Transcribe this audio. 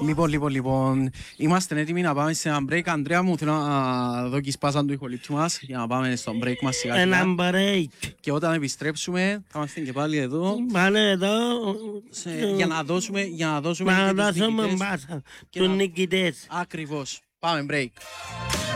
Λοιπόν. Είμαστε έτοιμοι να πάμε σε ένα break. Ανδρέα μου, θέλω να δω και σπάσαν του ηχολήπτου μας για να πάμε στο break μας σιγά. Ένα break. Και όταν επιστρέψουμε, θα είμαστε και πάλι εδώ. Πάνε εδώ. Για να δώσουμε Να δώσουμε μπάσα τους νικητές. Ακριβώς. Πάμε break.